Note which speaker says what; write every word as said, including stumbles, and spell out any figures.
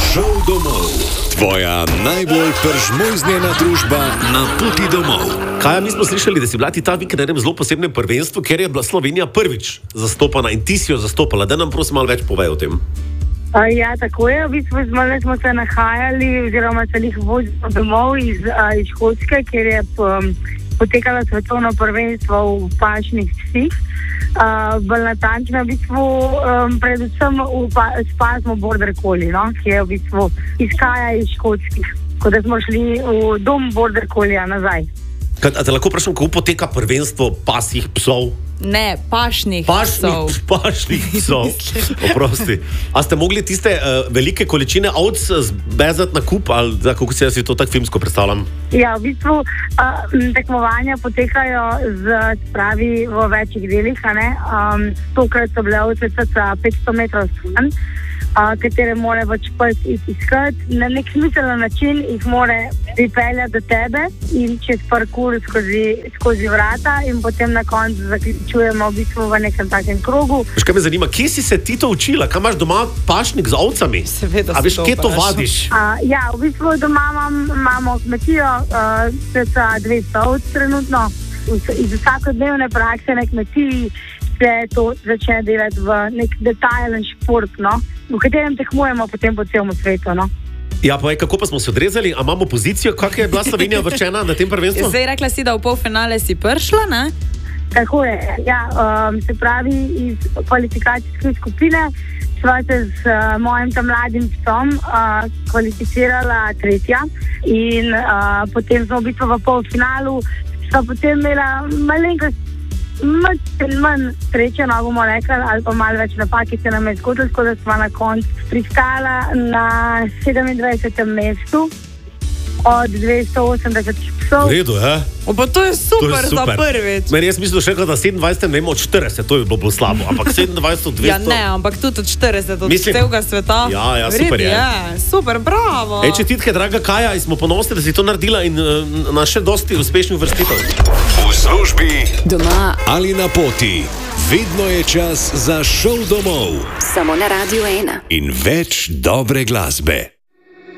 Speaker 1: Šel domov. Tvoja najbolj peržmojznjena družba na poti domov.
Speaker 2: Kaja, mi smo slišali, da si bila ti ta vikend na enem zelo posebnem prvenstvu, ker je bila Slovenija prvič zastopana in ti si jo zastopala. Da nam prosim malo več povej o tem.
Speaker 3: Uh, ja, tako je. V bistvu smo se nahajali oziroma se jih vozili domov iz, uh, iz Škotske, kjer je um, potekalo svetovno prvenstvo v pašnih psih. Uh, bolj natančno v bistvu um, predvsem v pa, spasmo Border Collie, no? Ki je v bistvu izhaja iz Škotskih. Tako da smo šli v dom Border Collija nazaj.
Speaker 2: Kaj, a te lahko vprašam, kako poteka prvenstvo pasjih psov?
Speaker 4: Ne, pašnih
Speaker 2: Pašnih,
Speaker 4: psov.
Speaker 2: pašnih psov. Oprosti. A ste mogli tiste uh, velike količine ovc zbezati na kup, ali da, kako se jaz to tako filmsko predstavljam?
Speaker 3: Ja, v bistvu uh, tekmovanja potekajo z spravi v večjih delih, a ne? Um, tokrat so bile ovce cca petsto metrov stran, uh, katere more pač pes iskati. Na nek smiseln način jih more pripeljati do tebe in čez parkour skozi, skozi vrata in potem na koncu zaključujemo v bistvu v nekem takem krogu.
Speaker 2: Veš, kaj me zanima, kje si se ti to učila? Kaj imaš doma pašnik z ovcami?
Speaker 4: Seveda.
Speaker 2: A veš, kje to vadiš?
Speaker 3: Uh, ja, v bistvu doma imam, imamo kmetijo, uh, cca dvesto ovc trenutno. Iz vsakodnevne prakse na kmetiji se to začne delati v nek detajlen šport, no? V katerem tekmujemo potem po celem svetu. No?
Speaker 2: Ja, pa je, kako pa smo se odrezali? A imamo pozicijo, kako je bila Slovenija vrčena na tem prvenstvu?
Speaker 4: Zdaj rekla si, da v polfinale si prišla, ne?
Speaker 3: Tako je, ja, um, se pravi iz kvalifikacijske skupine sva se z uh, mojim tam mladim psom uh, kvalificirala tretja in uh, potem smo v bistvu v polfinalu sva potem imela malenkost manj, manj sreče, no bomo rekli, ali pa malo več napakice nam je zgodilo, tako da smo na koncu pristala na sedemindvajsetem mestu od dvesto osemdeset psov.
Speaker 2: V redu, ja?
Speaker 4: O, pa to je super,
Speaker 2: To je super.
Speaker 4: za prvič.
Speaker 2: Meni jaz mislim, še da sedemindvajset ne vemo od štirideset, to je bilo bolj slabo, ampak sedemindvajset od dvesto...
Speaker 4: Ja, ne, ampak tudi od štirideset, od
Speaker 2: Mislim-
Speaker 4: celega sveta.
Speaker 2: Ja, ja,
Speaker 4: V redu
Speaker 2: super je.
Speaker 4: je. Super, bravo.
Speaker 2: Ej, čestitke, draga Kaja, in smo ponosni, da si to naredila in uh, na še dosti uspešnih vrstitev.
Speaker 1: V službi
Speaker 5: Doma
Speaker 1: ali na poti. Vedno je čas za šel domov
Speaker 5: samo na Radiu ena.
Speaker 1: in več dobre glasbe.